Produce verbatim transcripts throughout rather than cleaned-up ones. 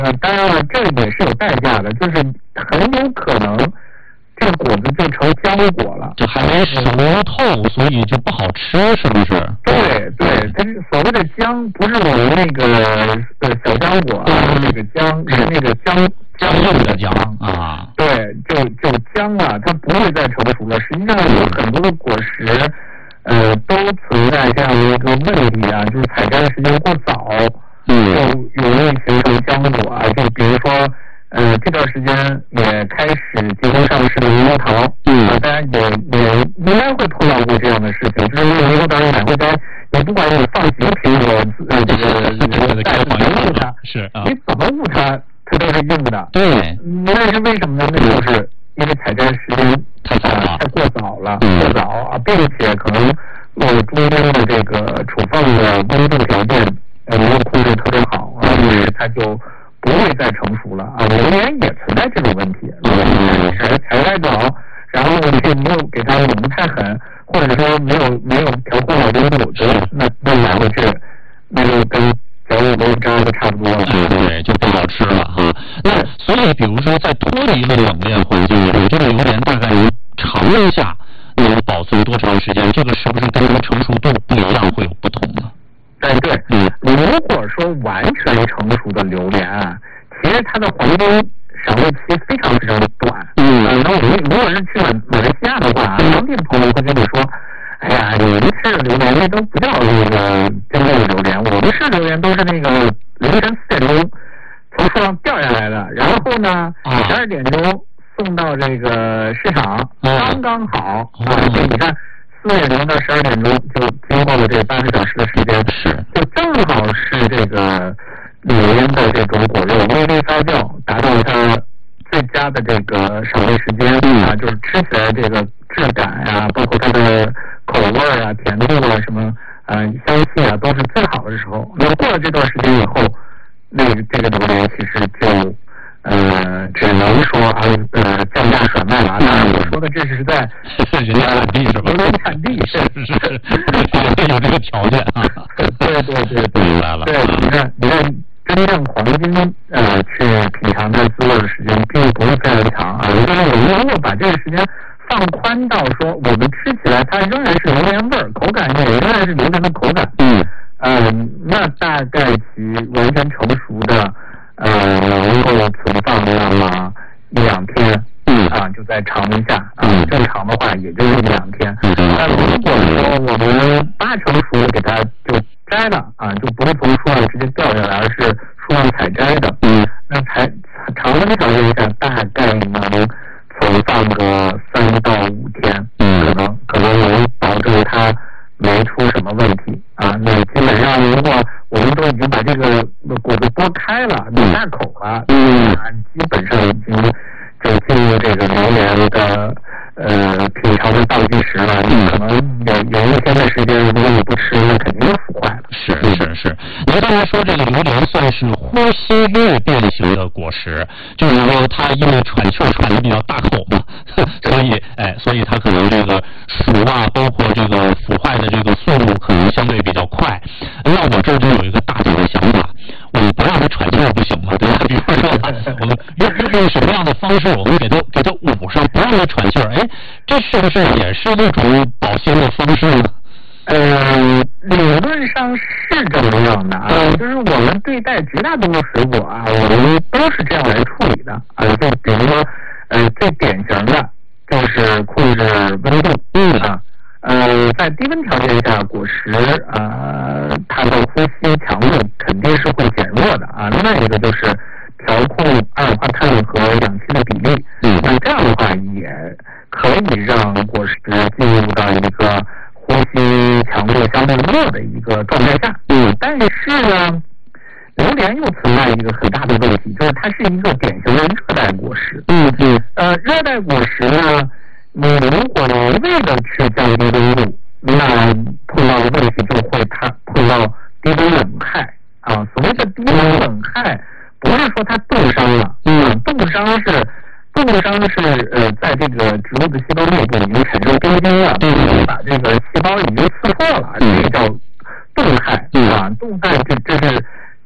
呃，当然了，这也是有代价的，就是很有可能这个果子就成浆果了， 就还没熟透，所以就不好吃，是不是？ 对对，它是所谓的浆，不是我们那个呃小浆果啊，那个浆是那个浆浆硬的浆啊。 对，就就浆了，它不会再成熟了。实际上有很多的果实，呃，都存在这样的一个问题啊，就是采摘的时间过早， 嗯， 就容易形成浆果啊。就比如说。呃，这段时间也开始节目上市的猕猴桃，嗯，啊，大家也也应该会碰到过这样的事情，就是猕猴桃你买回家，你不管你放几个苹果，呃，这个这个袋子保护它， 是啊， 你怎么捂它，它都是硬的。 对， 那是为什么呢？那就是因为采摘时间太早了， 太过早了，过早啊，并且可能呃中间的这个储放的温度条件呃没有控制特别好，所以它就。不会再成熟了啊！榴莲也存在这种问题，如果你采采摘早，然后却没有给它冷得太狠，或者说没有没有调控好温度，那那买回去那就跟嚼肉豆渣的差不多了， 对，就不好吃了哈。那所以，比如说在脱离了冷链环境里，这个榴莲大概能常温下能保存多长时间？这个是不是跟它的成熟度不一样会有不同呢？ 哎，对，嗯，如果说完全成熟的榴莲啊，其实它的黄金赏味期非常非常的短。嗯，然后如如果是去马来西亚的话，当地的朋友会跟你说，哎呀，你们吃的榴莲那都不叫那个真正的榴莲，我们吃的榴莲都是那个凌晨四点钟从树上掉下来的，然后呢，十二点钟送到这个市场，刚刚好啊，就你看。四点钟到十二点钟，就经过了这八个小时的时间，是就正好是这个榴莲的这种果肉微微发酵，达到了它最佳的这个赏味时间啊，就是吃起来这个质感呀、啊，包括它的口味啊、甜度啊、什么呃香气啊，都是最好的时候。那过了这段时间以后，那个这个榴莲其实就。呃，只能说啊，呃，降价甩卖了。当然，我说的这是在人家产地是吧？ 榴莲产地是是是是，有这个条件啊。 对对对对， 明白了。 对，你看，你看，真正黄金呃去品尝它滋味的时间，并不是非常长啊。也就是我们如果把这个时间放宽到说，我们吃起来它仍然是榴莲味儿，口感也仍然是榴莲的口感。嗯。嗯，那大概其完全成熟的。呃，能够存放了一两天，嗯啊，就在常温下啊，正常的话也就是一两天。那如果说我们八成熟的给它就摘了啊，就不是从树上直接掉下来，而是树上采摘的，嗯，那才常温条件下大概能存放个三到五天，嗯，可能可能能保证它没出什么问题啊。那基本上如果我们都已经把这个果子剥开了，拧大口了，嗯，基本上已经就进入这个榴莲的呃品尝的倒计时了。你可能有有一天的时间，如果你不吃，那肯定就腐坏了。 是是是，您刚才说这个榴莲算是呼吸类变形的果实，就是说它因为喘气喘的比较大口嘛，所以哎，所以它可能这个熟啊，包括这个腐坏的这个速度可能相对比较快。那我这就有一个大胆的想法，我们不让它喘气不行吗？对吧？比如说我们用用什么样的方式，我们给它给它捂上，不让它喘气儿，哎，这是不是也是一种保鲜的方式呢？ 呃，理论上是这么样的啊，就是我们对待绝大多数水果啊，我们都是这样来处理的啊。就比如说，呃，最典型的就是控制温度，嗯啊，呃，在低温条件下，果实呃它的呼吸强度肯定是会减弱的啊。另外一个就是调控二氧化碳和氧气的比例，嗯，那这样的话也可以让果实进入到一个呼吸强度相对弱的一个状态下，嗯，但是呢，榴莲又存在一个很大的问题，就是它是一个典型的热带果实，嗯嗯，呃，热带果实呢，你如果一味的去降低温度，那碰到的问题就会它碰到低温冷害啊。所谓的低温冷害，不是说它冻伤了，嗯，冻伤是。冻伤是呃，在这个植物的细胞内部已经产生冰晶了，嗯，把这个细胞已经刺破了，这个叫冻害啊。冻害这这是这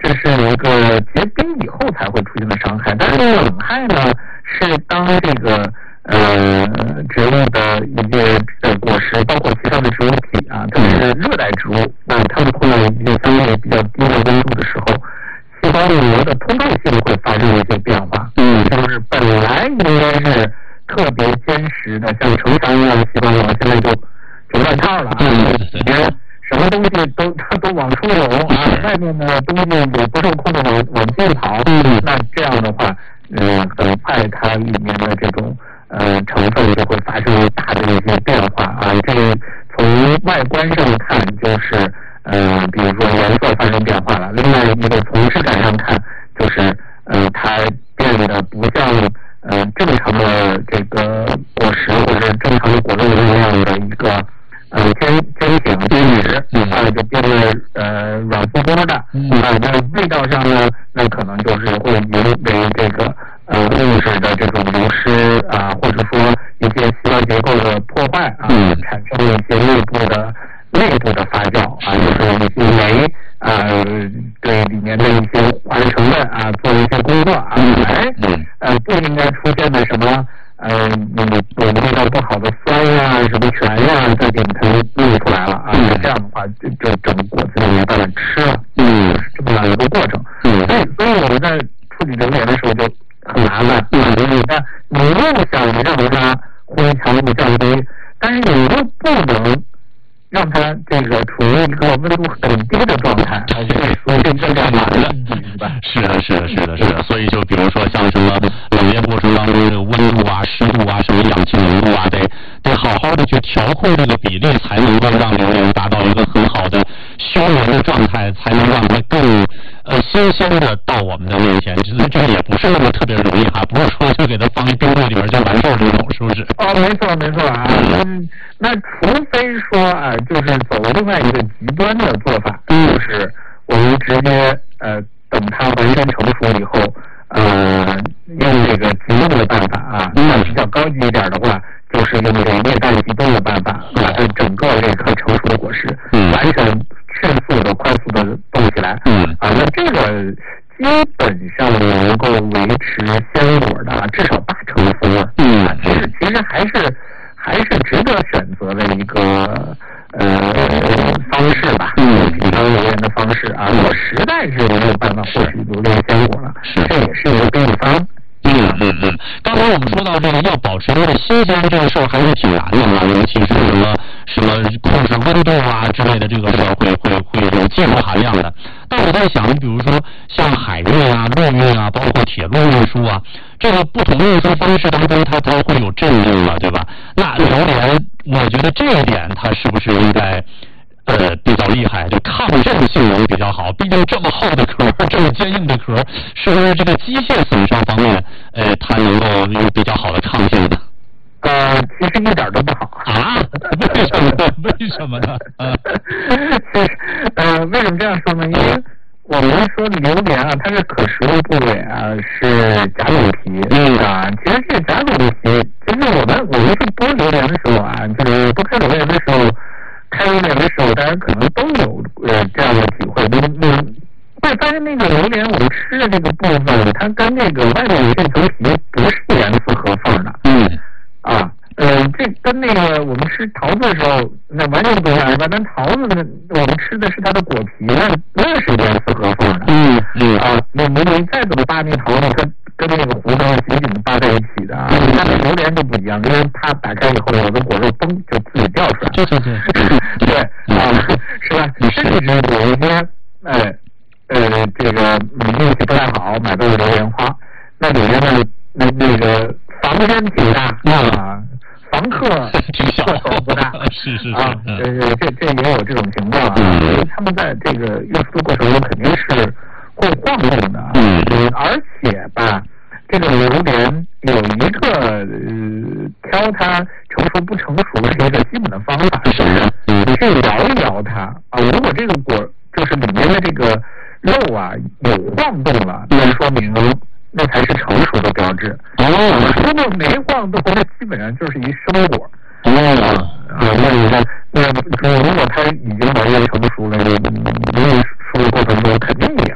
这是一个结冰以后才会出现的伤害。但是冷害呢，是当这个呃植物的一些呃果实，包括其他的植物体啊，特别是热带植物，那它们碰到一些相对比较低的温度的时候，细胞膜的通透性会发生一些变化。嗯，就是本来应该是特别坚实的，像城墙一样的细胞膜，现在就就乱套了啊！里边什么东西都它都往出涌啊，外面的东西也不受控制往往进跑。嗯，那这样的话，嗯，很快它里面的这种呃成分就会发生大的一些变化啊。这个从外观上看就是呃，比如说颜色发生变化了；另外一个从质感上看，就是呃它变得不像呃正常的这个果实或者正常的果肉那样的一个呃坚坚挺坚实，啊就变得呃软乎乎的，啊那味道上呢，那可能就是会因为这个呃物质的这种流失啊，或者说一些细胞结构的破坏啊，产生了一些内部的内部的发酵啊，就是一些酶啊对里面的一些化学成分啊做一些工作啊，哎呃不应该出现的什么。呃，那个我们味道不好的酸呀、什么醛呀，再给它滤出来了啊。嗯、这样的话，就就整个果子就没办法吃了。嗯，是这么样一个过程。嗯，所以所以我们在处理榴莲的时候就很麻烦。嗯，你看，你又想让它烘强度降低，但是你又不能让它这个处于一个温度很低的状态，所以说这这两码的是吧？ 是的，是的，是的，是的。所以就比如说像什么冷链过程当中的温度啊、湿度啊、什么氧气浓度啊，得得好好的去调控这个比例，才能够让榴莲达到一个很好的休眠的状态，才能让它更呃新鲜的到我们的面前。其实这也不是那么特别容易哈，不是说就给它放一冰柜里边就完事儿这种，是不是？ 哦，没错，没错啊。嗯，那除非说啊，就是走另外一个极端的做法，嗯、就是我们直接呃等它完全成熟以后，呃用这个急冻的办法啊，那比较高级一点的话，就是用这个液氮急冻的办法，把它整个这颗成熟的果实，嗯、完全迅速的、快速的冻起来，嗯、啊，那这个基本上能够维持鲜果的至少八成的风味，嗯、啊，其实其实还是还是值得选择的一个。呃，方式吧，嗯，品尝榴莲的方式啊，我实在是没有办法获取榴莲鲜果了，这也是一个秘方。 嗯嗯嗯，刚才我们说到这个要保持它的新鲜这个事儿还是挺难的啊，尤其是什么什么控制温度啊之类的这个事儿会会会有技术含量的。但我在想，比如说像海运啊、陆运啊，包括铁路运输啊，这个不同的运输方式当中，它它会有阵令了，对吧？那榴莲，我觉得这一点它是不是应该？呃，比较厉害，就抗震性能比较好。毕竟这么厚的壳，这么坚硬的壳，是不是这个机械损伤方面，呃，它能够有比较好的抗性的？ 呃，其实一点都不好啊？为什么？为什么呢？呃， 呃，为什么这样说呢？因为我们说榴莲啊，它是可食用部位啊，是甲种皮，嗯啊，其实这甲种皮，其实我们我们去剥榴莲的时候啊，就是剥开榴莲的时候。开榴莲的时候，大家可能都有呃这样的体会，就是你会发现那个榴莲我们吃的这个部分，它跟那个外面有这层皮不是严丝合缝的。嗯。啊，呃，这跟那个我们吃桃子的时候，那完全不一样是吧？但桃子呢，我们吃的是它的果皮，那那是严丝合缝的。嗯嗯。啊，你你你再怎么扒那桃子，它跟那个胡子紧紧的扒在一起的啊，但是榴莲就不一样，榴莲它打开以后，有的果肉嘣就自己掉出来， 对对对， 对啊，是吧？甚至有一些，哎，呃，这个运气不太好，买到了榴莲花，那里面呢，那那个房间挺大啊，房客挺小， 不大， 是是是啊，呃，这这也有这种情况啊，因为他们在这个运输的过程中肯定是。会晃动的，嗯，而且吧，这个榴莲有一个呃，挑它成熟不成熟的一个基本的方法，是你去摇一摇它啊，如果这个果就是里面的这个肉啊有晃动了，那说明那才是成熟的标志。哦，如果没晃动，那基本上就是一生果。哦，啊，那你看，那如果它已经完全成熟了，那运输的过程中肯定也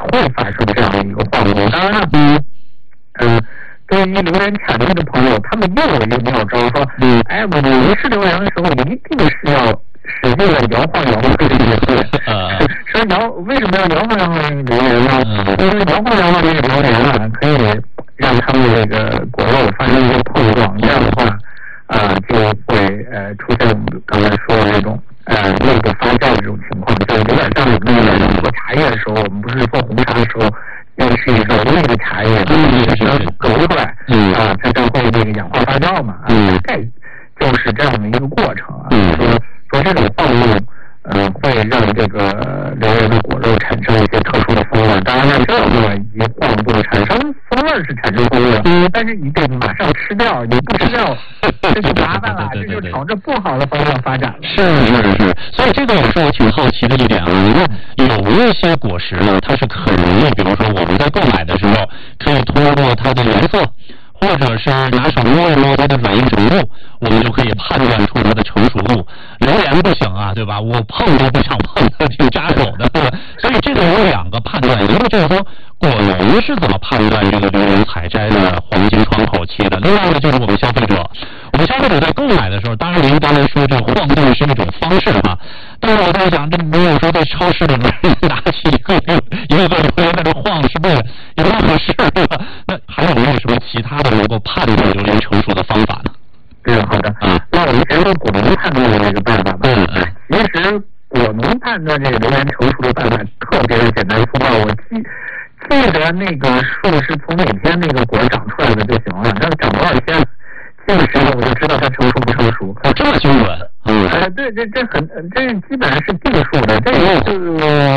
会发生这样的一个晃动。当然了，嗯，呃，对于榴莲产地的朋友，他们又有一个妙招，说，嗯，哎，我们吃榴莲的时候，一定是要使劲的摇晃摇晃这个榴莲。说摇为什么要摇晃摇晃这个榴莲呢？因为摇晃摇晃这个榴莲啊，可以让它们这个果肉发生一个碰撞，这样的话，啊、呃，就会呃出现我们刚才说的这种呃内部发酵的这种情况，就有点像我们那个做茶叶的时候，我们不是做红茶的时候要去揉那个茶叶，嗯，是揉出来，嗯啊，它就会这个氧化发酵嘛，啊，大概就是这样的一个过程啊，说说这种晃动。嗯，会让这个榴莲的果肉产生一些特殊的风味。当然了，这个一晃动产生风味是产生风味，嗯，但是你得马上吃掉，你不吃掉这就麻烦了，这就朝着不好的方向发展了。 是是是，所以这个也是我挺好奇的一点啊。你看，有一些果实呢，它是很容易，比如说我们在购买的时候，可以通过它的颜色。或者是拿手摸一摸它的软硬程度，我们就可以判断出它的成熟度。榴莲不行啊，对吧？我碰都不想碰，它挺扎手的。所以这个有两个判断，一个就是说果农是怎么判断这个榴莲采摘的黄金窗口期的，另外呢就是我们消费者，我们消费者在购买的时候，当然您刚才说这个晃动是一种方式哈，但是我在想，这没有说在超市里面拿起一个一个个榴莲在这晃，是不是也不合适？那还有没有什么其他的能够判断榴莲成熟的方法呢？ 嗯，好的。嗯，那我们先说果农判断的这个办法吧。嗯嗯。其实果农判断这个榴莲成熟的办法特别的简单粗暴，我记记得那个树是从哪天那个果长出来的就行了，但是长多少天，这个时候我就知道它成熟不成熟。 哦，这么精准。嗯。 呃，对，这这很这基本上是定数的。这个就是、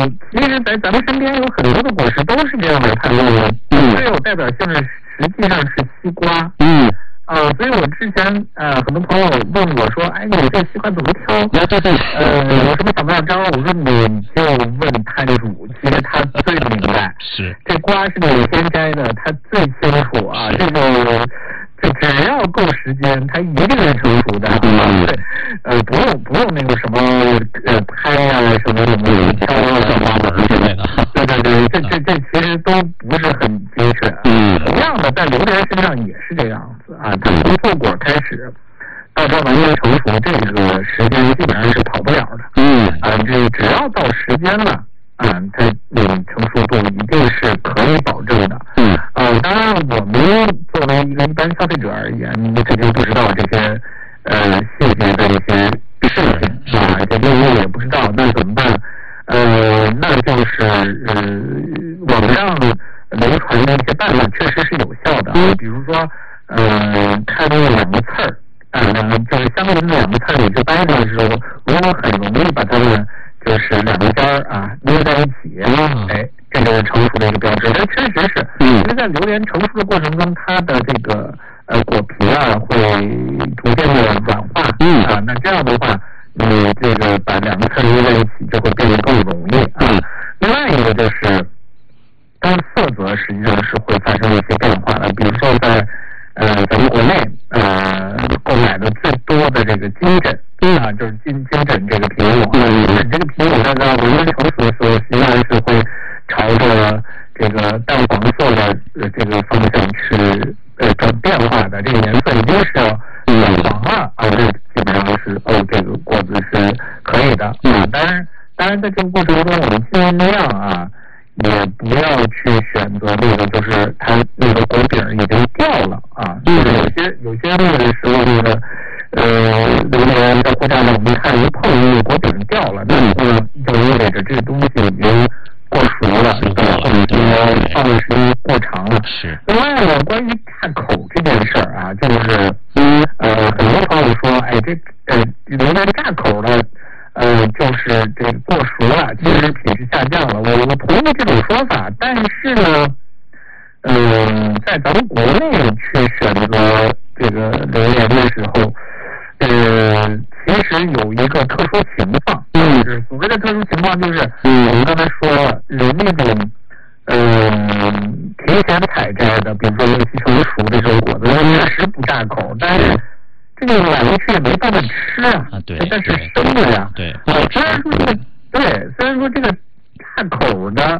其实在咱们身边有很多的果实都是这样来判断的。嗯。最有代表性的实际上是西瓜。嗯。啊、呃，所以我之前呃，很多朋友问我说，哎，你这西瓜怎么挑？ 对对， 呃，有什么小妙招？我说你就问摊主，其实他最明白。 是。 这瓜是哪天摘的，他最清楚啊。这个这只要够时间，它一定是成熟的。嗯。呃，不用不用那个什么呃拍啊什么什么挑啊小花纹之类的。对对对，这这这其实都不是很精确。嗯。同样的，在榴莲身上也是这样子啊。它从破果开始，到它完全成熟，这个时间基本上是跑不了的。嗯。啊，这只要到时间了，啊，它嗯成熟度一定是可以保证的。嗯。呃，当然，我们作为一个一般消费者而言，你肯定不知道这些呃细节的一些事情啊，这业务也不知道，那怎么办？呃，那就是呃网上流传的一些办法确实是有效的，嗯、比如说呃看那两个刺儿，呃就是相邻的两个刺儿，你去掰它的时候，如果很容易把它们就是两个尖儿啊捏在一起，嗯、哎，这就是成熟的一个标志。这确实是，因为在榴莲成熟的过程中，它的这个呃果皮啊会逐渐的软化，嗯啊，那这样的话。你这个把两个刺捏在一起，就会变得更容易啊。另外一个就是，它的色泽实际上是会发生一些变化的。比如说在呃咱们国内呃购买的最多的这个金枕啊，就是金金枕这个品种，嗯，这个品种它在完全成熟的时候，实际上是会朝着这个淡黄色的这个方向是呃转变化的。这个颜色一定是要染黄了啊，这基本上是哦，这个果子是可以的。嗯，当然，当然在这个过程中，我们尽量啊，也不要去选择那个就是它那个果饼已经掉了啊，就是有些有些那个时候那个呃榴莲在货架上我们看一碰那个果饼掉了，那就就意味着这个东西已经过熟了，或者说放的时间过长了。是。另外呢，关于炸口这件事儿啊，就是嗯呃，很多朋友说，哎，这呃榴莲炸口的，呃，就是这个过熟了，其实品质下降了。我我同意这种说法，但是呢，嗯、呃，在咱们国内去选择这个榴莲的时候。呃，其实有一个特殊情况，就是所谓的特殊情况，就是嗯，我们刚才说了，有那种嗯提前采摘的，比如说六七成熟的这种果子，它确实不炸口，但是这个买回去也没办法吃啊，对，但是生的呀，对，虽然说这个对，虽然说这个炸口的，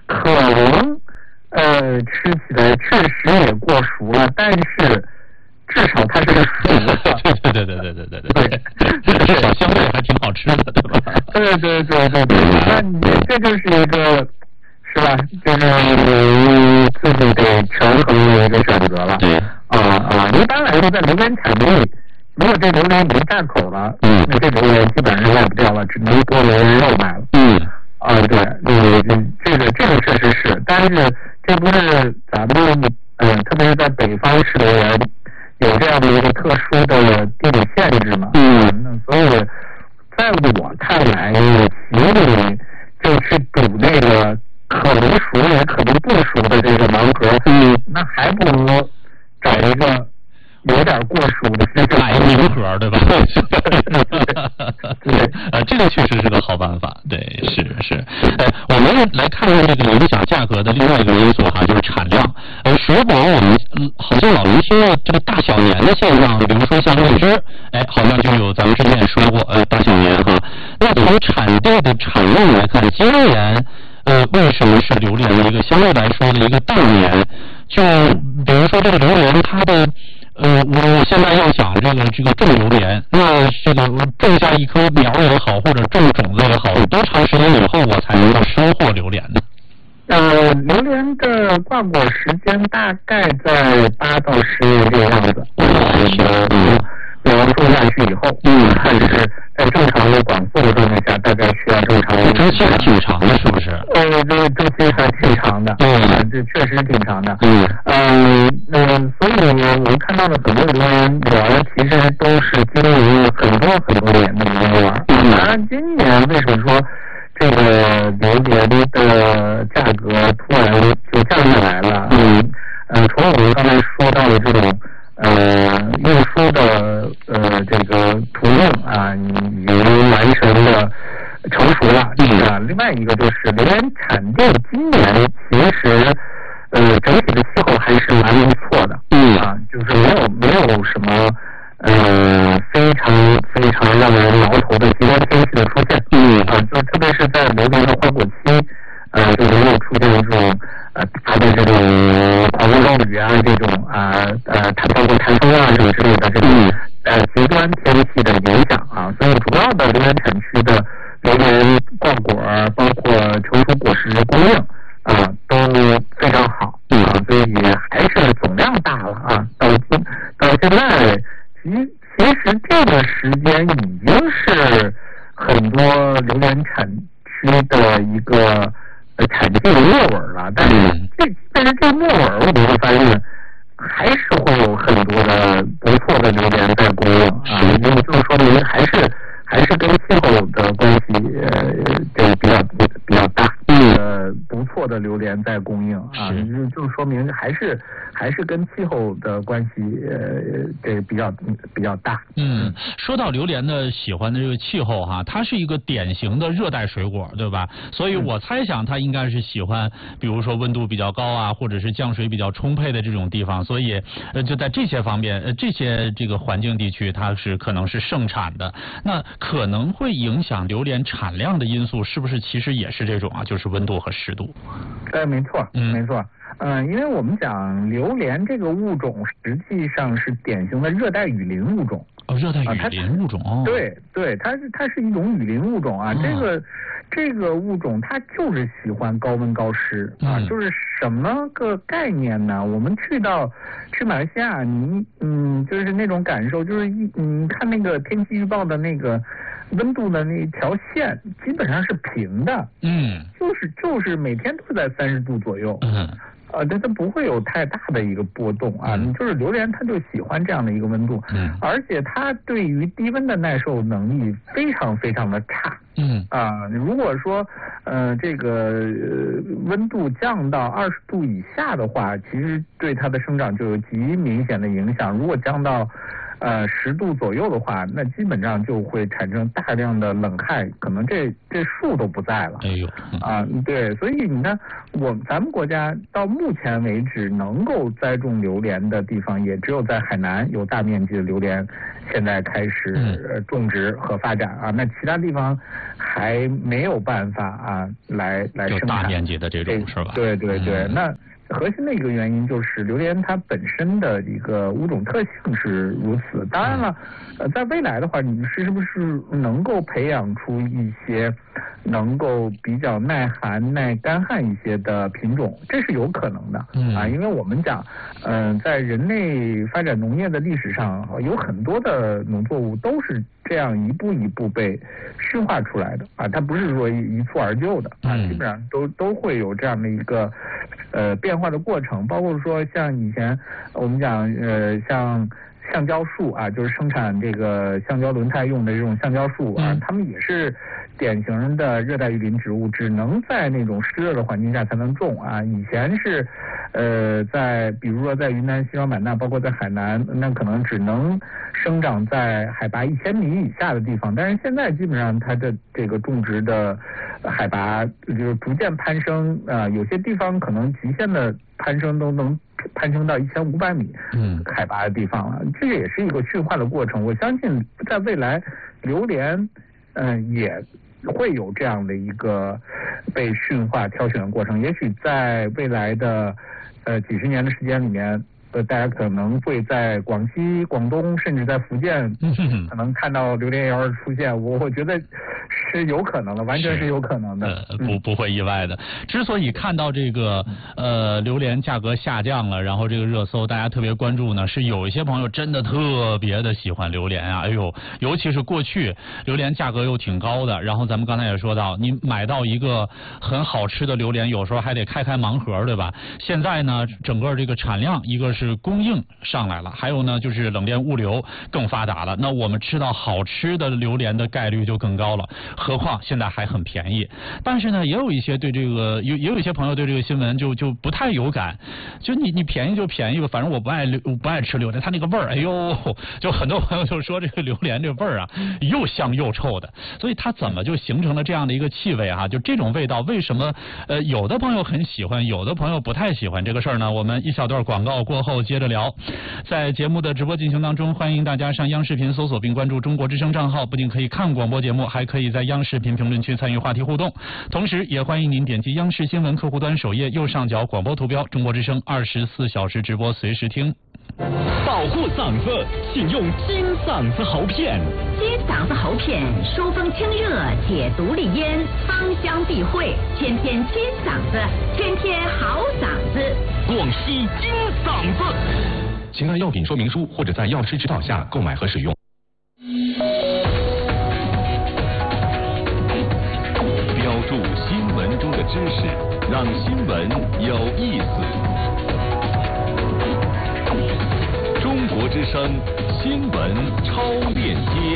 可能呃吃起来确实也过熟了，但是至少它是熟的。 对对对对对对对对，至少相对还挺好吃的，对吧？ 对对对对对，那你这就是一个。是吧？就是自己得权衡的一个选择了。 对。 啊啊！一般来说，在榴莲产地，如果这榴莲已经炸口了， 嗯， 那这榴莲基本上卖不掉了，只能做榴莲肉卖了。 嗯。 啊，对，嗯，这个这个确实是，但是这不是咱们嗯，特别是在北方吃榴莲有这样的一个特殊的地理限制嘛。 嗯。 那所以，在我看来，其实就是煮那个。可能熟也可能不熟的这个盲盒，嗯，那还不如找一个有点过熟的， 买一盲盒，对吧？对，呃，这个确实是个好办法，对，是是。呃，我们来看看这个影响价格的另外一个因素哈，就是产量。呃，水果我们好像老能听到这个大小年的现象，比如说像荔枝，哎，好像就有咱们之前也说过，呃，大小年哈。那从产地的产量来看，今年。呃，为什么是榴莲的一个相对来说的一个大年？就比如说这个榴莲，它的呃，我现在要想这个这个种榴莲，那这个种下一棵苗也好，或者种种子也好，多长时间以后我才能够收获榴莲呢？ 呃，榴莲的挂果时间大概在八到十月这个样子。嗯。然后种下去以后，嗯，还是在正常的广覆的状态下，大概需要正常的。 周期还挺长的，是不是？ 呃，这个周期还挺长的， 嗯， 这确实挺长的。 嗯， 呃，呃，所以我们看到的很多榴莲园，其实都是经营了很多很多年的榴莲园。当然，今年为什么说这个榴莲的价格突然就降下来了？嗯，呃，除了我们刚才说到的这种。呃，运输的呃这个途径啊，已经完成的成熟了，啊，另外一个就是榴莲产地今年其实呃整体的气候还是蛮不错的，嗯啊，就是没有没有什么呃非常非常让人挠头的极端天气的出现，嗯啊，就特别是在榴莲的花果期，呃就没有出现这种。呃，大的这种狂风暴雨啊，这种啊呃，它包括台风啊什么之类的这种呃极端天气的影响啊，所以主要的榴莲产区的榴莲挂果，包括成熟果实供应啊都非常好啊，所以还是总量大了啊。到今到现在，其其实这个时间已经是很多榴莲产区的一个。呃，产地的末尾了，但是这但是这末尾，我们会发现还是会有很多的不错的榴莲在供应啊，也就是说明还是还是跟气候的关系呃这比较比较大，呃不错的榴莲在供应啊，就就说明还是还是跟气候的关系呃这比较比较大。 嗯，说到榴莲的喜欢的这个气候哈，它是一个典型的热带水果，对吧？所以我猜想它应该是喜欢，比如说温度比较高啊，或者是降水比较充沛的这种地方，所以呃就在这些方面，呃这些这个环境地区，它是可能是盛产的。那可能会影响榴莲产量的因素，是不是其实也是这种啊？就是温度和湿度。 呃，没错，嗯，没错。嗯、呃，因为我们讲榴莲这个物种实际上是典型的热带雨林物种。 哦，热带雨林物种哦。 对对，它是它是一种雨林物种啊。哦、这个这个物种它就是喜欢高温高湿啊，嗯、就是什么个概念呢？我们去到去马来西亚，你嗯，就是那种感受，就是一你看那个天气预报的那个温度的那条线，基本上是平的。嗯，就是就是每天都在三十度左右。嗯。呃，但它不会有太大的一个波动啊，嗯、就是榴莲它就喜欢这样的一个温度，嗯，而且它对于低温的耐受能力非常非常的差，嗯啊，如果说呃这个、呃、温度降到二十度以下的话，其实对它的生长就有极明显的影响，如果降到呃十度左右的话，那基本上就会产生大量的冷害，可能这这树都不在了。 哎呦， 啊，对，所以你看，我咱们国家到目前为止能够栽种榴莲的地方，也只有在海南有大面积的榴莲现在开始种植和发展啊，那其他地方还没有办法啊来来生产大面积的这种是吧？ 对对对，嗯、那。核心的一个原因就是榴莲它本身的一个物种特性是如此。当然了，呃，在未来的话，你是不是能够培养出一些能够比较耐寒、耐干旱一些的品种，这是有可能的。嗯啊，因为我们讲，嗯、呃，在人类发展农业的历史上，有很多的农作物都是这样一步一步被驯化出来的啊，它不是说一蹴而就的啊，基本上都都会有这样的一个呃变化的过程，包括说像以前我们讲呃像橡胶树啊，就是生产这个橡胶轮胎用的这种橡胶树啊，它们也是典型的热带雨林植物，只能在那种湿热的环境下才能种啊。以前是呃在比如说在云南西双版纳，包括在海南，那可能只能生长在海拔一千米以下的地方，但是现在基本上它的这个种植的海拔就是逐渐攀升啊、呃，有些地方可能极限的攀升都能攀升到一千五百米海拔的地方了，这个也是一个驯化的过程。我相信在未来，榴莲嗯、呃、也会有这样的一个被驯化挑选的过程。也许在未来的呃几十年的时间里面。呃，大家可能会在广西、广东，甚至在福建，可能看到榴莲园出现。我我觉得是有可能的，完全是有可能的， 呃、不不会意外的。之所以看到这个呃榴莲价格下降了，然后这个热搜大家特别关注呢，是有一些朋友真的特别的喜欢榴莲啊，哎呦，尤其是过去榴莲价格又挺高的，然后咱们刚才也说到，你买到一个很好吃的榴莲，有时候还得开开盲盒，对吧？现在呢，整个这个产量，一个是是供应上来了，还有呢就是冷链物流更发达了，那我们吃到好吃的榴莲的概率就更高了，何况现在还很便宜。但是呢也有一些对这个有也有一些朋友对这个新闻就就不太有感，就你你便宜就便宜吧，反正我不爱我不爱吃榴莲，它那个味儿，哎呦，就很多朋友就说这个榴莲这味儿啊又香又臭的，所以它怎么就形成了这样的一个气味啊？就这种味道为什么呃有的朋友很喜欢，有的朋友不太喜欢这个事儿呢？我们一小段广告过后接着聊。在节目的直播进行当中，欢迎大家上央视频搜索并关注中国之声账号，不仅可以看广播节目，还可以在央视频评论区参与话题互动。同时也欢迎您点击央视新闻客户端首页右上角广播图标，中国之声二十四小时直播，随时听。 保护嗓子，请用金嗓子喉片。 金嗓子喉片疏风清热，解毒利咽，芳香避秽，天天金嗓子，天天好嗓子。 广西金嗓子，请按药品说明书或者在药师指导下购买和使用。标注新闻中的知识，让新闻有意思。中国之声新闻超链接，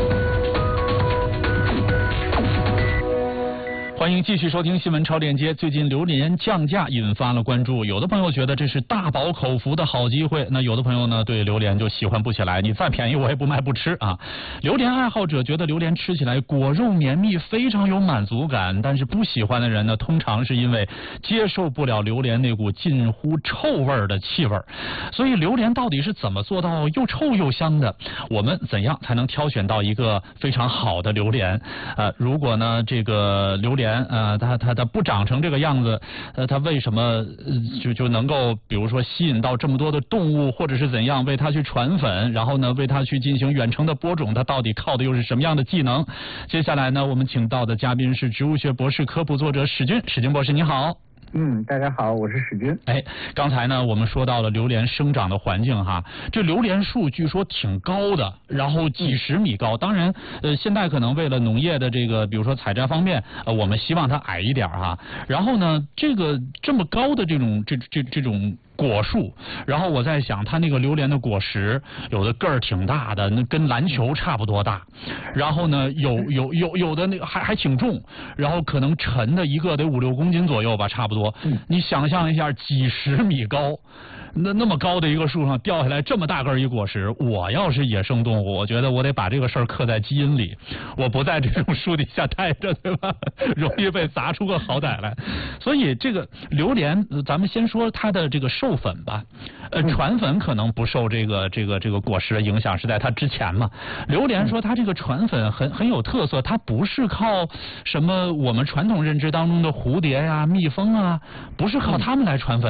欢迎继续收听新闻超链接。最近榴莲降价引发了关注，有的朋友觉得这是大饱口福的好机会，那有的朋友呢对榴莲就喜欢不起来，你再便宜我也不卖不吃啊。榴莲爱好者觉得榴莲吃起来果肉绵密，非常有满足感，但是不喜欢的人呢，通常是因为接受不了榴莲那股近乎臭味的气味。所以榴莲到底是怎么做到又臭又香的？我们怎样才能挑选到一个非常好的榴莲？呃，如果呢这个榴莲呃，它它它不长成这个样子，呃，它为什么、呃、就就能够，比如说吸引到这么多的动物，或者是怎样为它去传粉，然后呢为它去进行远程的播种，它到底靠的又是什么样的技能？接下来呢，我们请到的嘉宾是植物学博士、科普作者史军，史军博士你好。 嗯，大家好，我是史军。 哎，刚才呢，我们说到了榴莲生长的环境哈，这榴莲树据说挺高的，然后几十米高。当然，呃，现在可能为了农业的这个，比如说采摘方面，呃，我们希望它矮一点哈。然后呢，这个这么高的这种这这这种果树，然后我在想，它那个榴莲的果实有的个儿挺大的，那跟篮球差不多大。然后呢，有有有有的那个还还挺重，然后可能沉的一个得五六公斤左右吧，差不多。你想象一下，几十米高， 那那么高的一个树上掉下来这么大根一果实，我要是野生动物，我觉得我得把这个事儿刻在基因里，我不在这种树底下待着，对吧？容易被砸出个好歹来。所以这个榴莲，咱们先说它的这个授粉吧。呃，传粉可能不受这个这个这个果实的影响，是在它之前嘛。榴莲说它这个传粉很很有特色，它不是靠什么我们传统认知当中的蝴蝶呀、蜜蜂啊，不是靠它们来传粉。